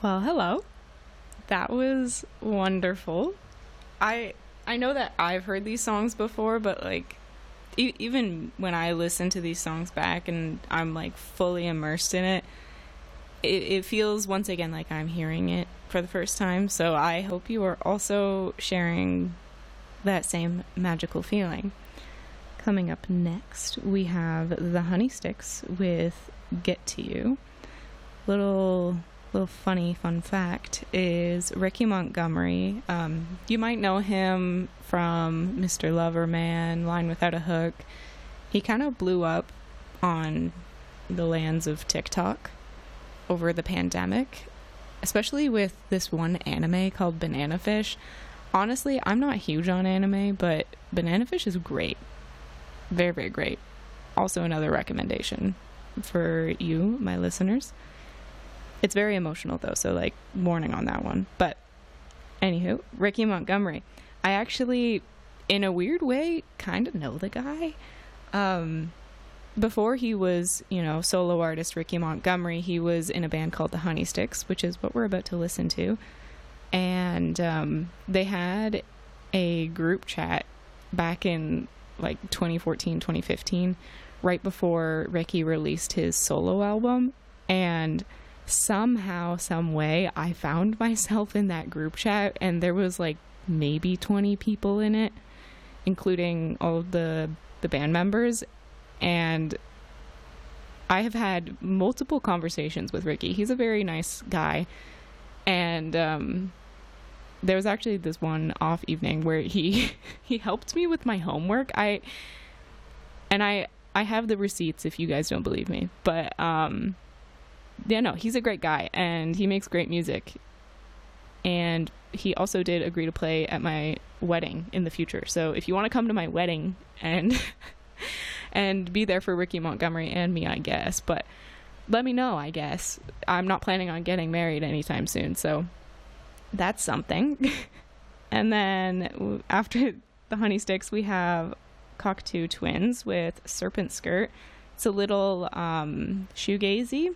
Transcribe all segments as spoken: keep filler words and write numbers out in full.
Well, hello. That was wonderful. I I know that I've heard these songs before, but like e- even when I listen to these songs back and I'm like fully immersed in it, it, it feels once again like I'm hearing it for the first time. So I hope you are also sharing that same magical feeling. Coming up next, we have the Honey Sticks with Get to You. Little little funny fun fact is Ricky Montgomery. Um, you might know him from Mister Loverman, Line Without a Hook. He kind of blew up on the lands of TikTok over the pandemic, especially with this one anime called Banana Fish. Honestly, I'm not huge on anime, but Banana Fish is great. Very, very great. Also another recommendation for you, my listeners. It's very emotional though, so like warning on that one. But anywho, Ricky Montgomery. I actually, in a weird way, kind of know the guy. Um, before he was, you know, solo artist Ricky Montgomery, he was in a band called the Honey Sticks, which is what we're about to listen to. And um, they had a group chat back in like twenty fourteen, twenty fifteen, right before Ricky released his solo album. And somehow, some way, I found myself in that group chat, and there was like maybe twenty people in it, including all of the the band members. And I have had multiple conversations with Ricky. He's a very nice guy. And um there was actually this one off evening where he he helped me with my homework. I and I I have the receipts if you guys don't believe me. But um yeah, no, he's a great guy and he makes great music. And he also did agree to play at my wedding in the future. So if you want to come to my wedding and and be there for Ricky Montgomery and me, I guess, but let me know, I guess. I'm not planning on getting married anytime soon, so that's something. And then after the Honey Sticks, we have Cockatoo Twins with Serpent Skirt. It's a little um, shoegazy,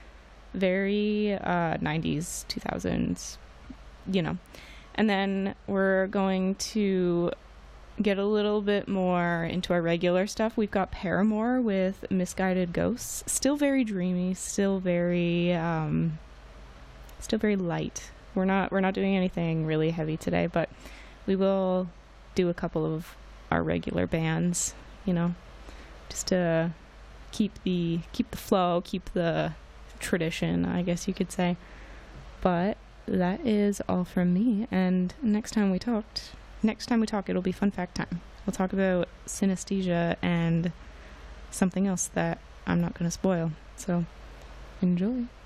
very uh, nineties, two thousands, you know. And then we're going to get a little bit more into our regular stuff. We've got Paramore with Misguided Ghosts. Still very dreamy, still very, um, still very light. We're not we're not doing anything really heavy today, but we will do a couple of our regular bands, you know, just to keep the keep the flow, keep the tradition, I guess you could say. But that is all from me, and next time we talked next time we talk it'll be fun fact time. We'll talk about synesthesia and something else that I'm not going to spoil. So enjoy.